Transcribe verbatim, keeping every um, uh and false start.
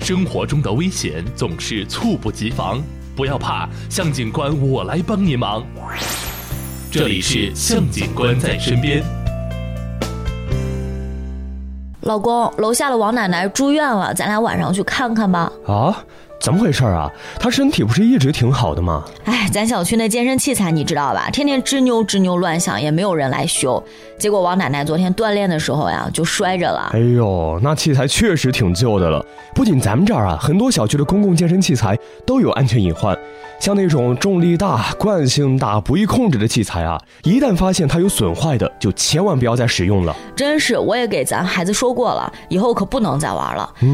生活中的危险总是猝不及防，不要怕，向警官我来帮你忙。这里是向警官在身边。 老公，楼下的王奶奶住院了，咱俩晚上去看看吧。 啊？怎么回事啊？她身体不是一直挺好的吗？ 哎，咱小区那健身器材你知道吧，天天吱扭吱扭乱响，也没有人来修。结果王奶奶昨天锻炼的时候呀，就摔着了。 哎呦，那器材确实挺旧的了。不仅咱们这儿啊，很多小区的公共健身器材都有安全隐患。像那种重力大、惯性大、不易控制的器材啊，一旦发现它有损坏的，就千万不要再使用了。 真是，我也给咱孩子说过了，以后可不能再玩了。